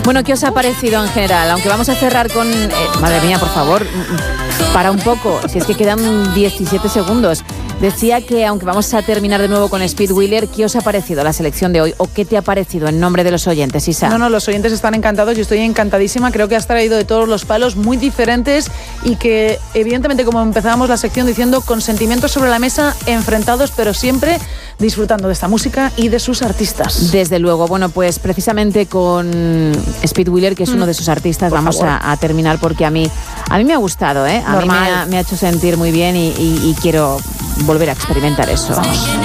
Bueno, ¿qué os ha parecido en general? Aunque vamos a cerrar con... madre mía, por favor, para un poco, si es que quedan 17 segundos. Decía que aunque vamos a terminar de nuevo con Speedwheeler, ¿qué os ha parecido la selección de hoy? ¿O qué te ha parecido en nombre de los oyentes, Isa? No, los oyentes están encantados, yo estoy encantadísima. Creo que has traído de todos los palos muy diferentes y que, evidentemente, como empezábamos la sección diciendo, con sentimientos sobre la mesa, enfrentados, pero siempre disfrutando de esta música y de sus artistas. Desde luego. Bueno, pues precisamente con Speedwheeler, que es uno de sus artistas, vamos a terminar, porque a mí me ha gustado, ¿eh? A mí me ha hecho sentir muy bien y quiero volver a experimentar eso. Vamos.